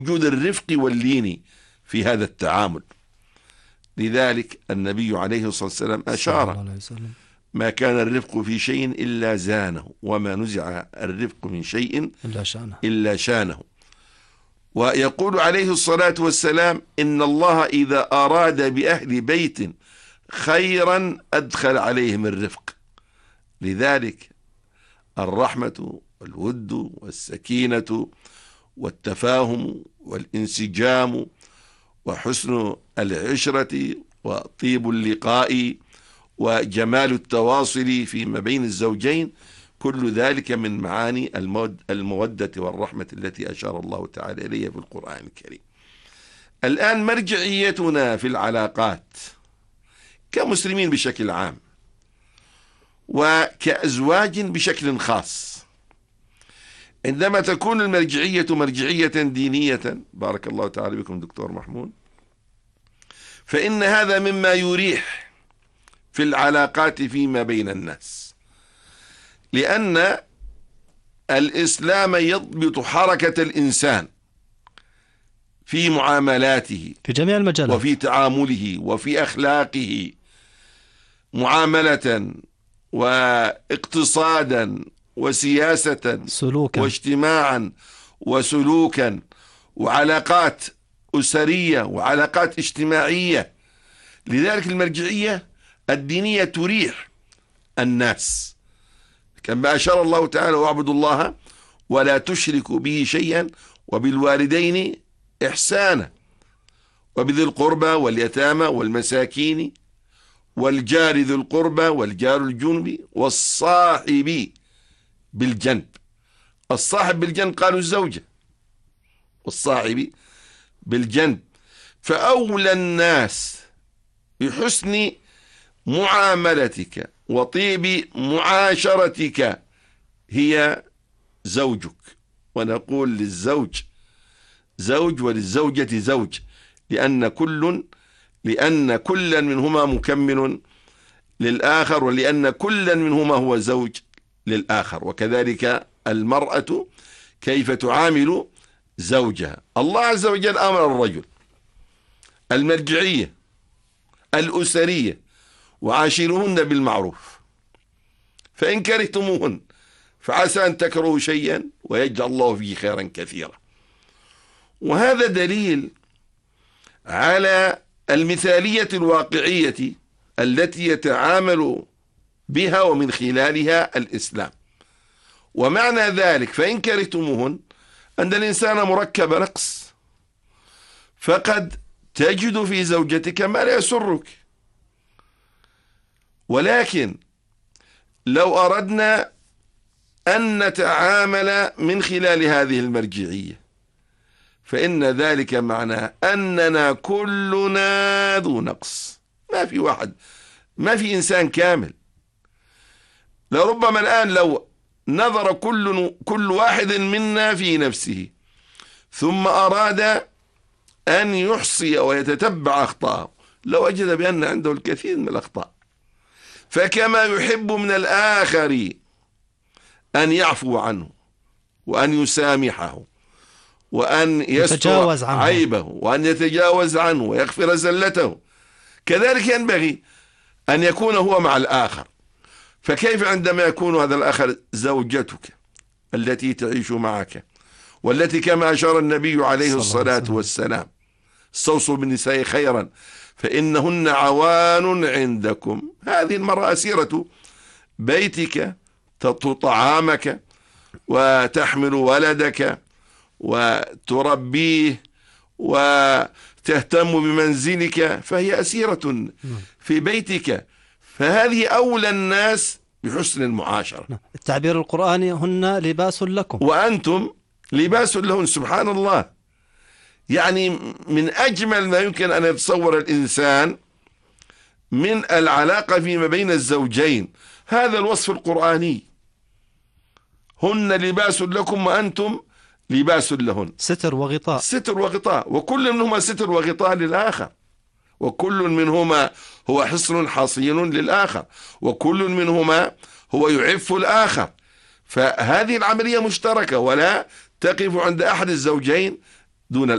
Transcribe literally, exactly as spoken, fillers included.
وجود الرفق واللين في هذا التعامل. لذلك النبي عليه الصلاة والسلام أشار: ما كان الرفق في شيء إلا زانه، وما نزع الرفق من شيء إلا شانه, إلا شانه. ويقول عليه الصلاة والسلام: إن الله إذا أراد بأهل بيت خيرا أدخل عليهم الرفق. لذلك الرحمة والود والسكينة والتفاهم والانسجام وحسن العشرة وطيب اللقاء وجمال التواصل فيما بين الزوجين، كل ذلك من معاني المودة والرحمة التي أشار الله تعالى إليها في القرآن الكريم. الآن مرجعيتنا في العلاقات كمسلمين بشكل عام وكأزواج بشكل خاص، عندما تكون المرجعية مرجعية دينية، بارك الله تعالى بكم دكتور محمود، فإن هذا مما يريح في العلاقات فيما بين الناس، لأن الإسلام يضبط حركة الإنسان في معاملاته في جميع المجالات، وفي تعامله وفي أخلاقه، معاملة واقتصادا وسياسة سلوكا واجتماعا وسلوكا وعلاقات أسرية وعلاقات اجتماعية. لذلك المرجعية الدينية تريح الناس، كما أشار الله تعالى: واعبدوا الله ولا تشركوا به شيئا وبالوالدين إحسانا وبذي القربى واليتامى والمساكين والجار ذي القربى والجار الجنب والصاحب بالجنب. الصاحب بالجنب قالوا الزوجة، والصاحب بالجنب. فأولى الناس بحسن معاملتك وطيب معاشرتك هي زوجك. ونقول للزوج زوج وللزوجة زوج، لأن كل لأن كلا منهما مكمل للآخر، ولأن كلا منهما هو زوج للآخر. وكذلك المرأة كيف تعامل زوجها. الله عز وجل أمر الرجل المرجعية الأسرية: وعاشروهن بالمعروف فإن كرهتموهن فعسى أن تكرهوا شيئا ويجعل الله فيه خيرا كثيرا. وهذا دليل على المثالية الواقعية التي يتعامل بها ومن خلالها الإسلام. ومعنى ذلك فإن كرهتموهن أن الإنسان مركب نقص، فقد تجد في زوجتك ما لا يسرك. ولكن لو أردنا أن نتعامل من خلال هذه المرجعية فإن ذلك معناه أننا كلنا ذو نقص، ما في واحد، ما في إنسان كامل. لربما الآن لو نظر كل كل واحد منا في نفسه ثم أراد أن يحصي ويتتبع أخطاءه لوجد بأن عنده الكثير من الأخطاء. فكما يحب من الآخر أن يعفو عنه وأن يسامحه وأن يستر عيبه وأن يتجاوز عنه ويغفر زلته، كذلك ينبغي أن يكون هو مع الآخر. فكيف عندما يكون هذا الآخر زوجتك التي تعيش معك، والتي كما أشار النبي عليه الصلاة والسلام: استوصوا بالنساء خيرا فإنهن عوان عندكم. هذه المرأة أسيرة بيتك، تطهو طعامك وتحمل ولدك وتربيه وتهتم بمنزلك، فهي أسيرة في بيتك. فهذه أولى الناس بحسن المعاشرة. التعبير القرآني: هن لباس لكم وأنتم لباس لهن. سبحان الله، يعني من أجمل ما يمكن أن يتصور الإنسان من العلاقة فيما بين الزوجين هذا الوصف القرآني: هن لباس لكم وأنتم لباس لهن. ستر وغطاء، ستر وغطاء، وكل منهما ستر وغطاء للآخر، وكل منهما هو حصن حصين للآخر، وكل منهما هو يعف الآخر. فهذه العملية مشتركة ولا تقف عند أحد الزوجين دون